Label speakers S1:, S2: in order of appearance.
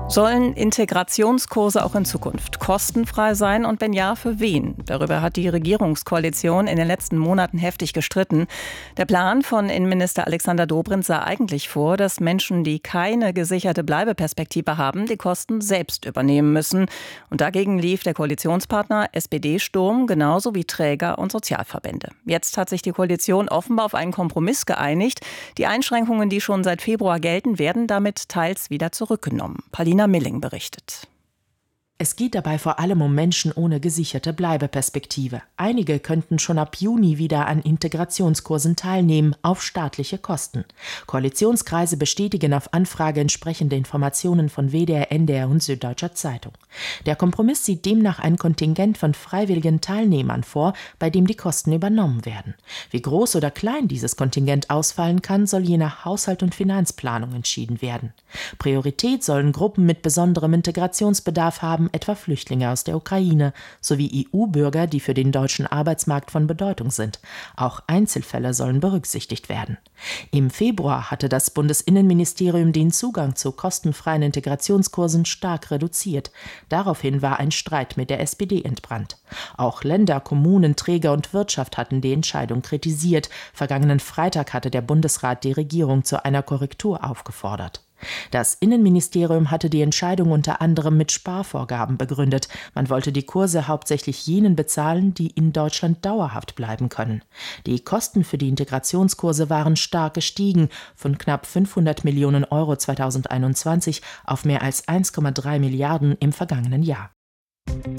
S1: Sollen Integrationskurse auch in Zukunft kostenfrei sein und wenn ja, für wen? Darüber hat die Regierungskoalition in den letzten Monaten heftig gestritten. Der Plan von Innenminister Alexander Dobrindt sah eigentlich vor, dass Menschen, die keine gesicherte Bleibeperspektive haben, die Kosten selbst übernehmen müssen. Und dagegen lief der Koalitionspartner SPD Sturm, genauso wie Träger und Sozialverbände. Jetzt hat sich die Koalition offenbar auf einen Kompromiss geeinigt. Die Einschränkungen, die schon seit Februar gelten, werden damit teils wieder zurückgenommen. Paulina Milling berichtet.
S2: Es geht dabei vor allem um Menschen ohne gesicherte Bleibeperspektive. Einige könnten schon ab Juni wieder an Integrationskursen teilnehmen, auf staatliche Kosten. Koalitionskreise bestätigen auf Anfrage entsprechende Informationen von WDR, NDR und Süddeutscher Zeitung. Der Kompromiss sieht demnach ein Kontingent von freiwilligen Teilnehmern vor, bei dem die Kosten übernommen werden. Wie groß oder klein dieses Kontingent ausfallen kann, soll je nach Haushalt und Finanzplanung entschieden werden. Priorität sollen Gruppen mit besonderem Integrationsbedarf haben, etwa Flüchtlinge aus der Ukraine, sowie EU-Bürger, die für den deutschen Arbeitsmarkt von Bedeutung sind. Auch Einzelfälle sollen berücksichtigt werden. Im Februar hatte das Bundesinnenministerium den Zugang zu kostenfreien Integrationskursen stark reduziert. Daraufhin war ein Streit mit der SPD entbrannt. Auch Länder, Kommunen, Träger und Wirtschaft hatten die Entscheidung kritisiert. Vergangenen Freitag hatte der Bundesrat die Regierung zu einer Korrektur aufgefordert. Das Innenministerium hatte die Entscheidung unter anderem mit Sparvorgaben begründet. Man wollte die Kurse hauptsächlich jenen bezahlen, die in Deutschland dauerhaft bleiben können. Die Kosten für die Integrationskurse waren stark gestiegen, von knapp 500 Millionen Euro 2021 auf mehr als 1,3 Milliarden im vergangenen Jahr.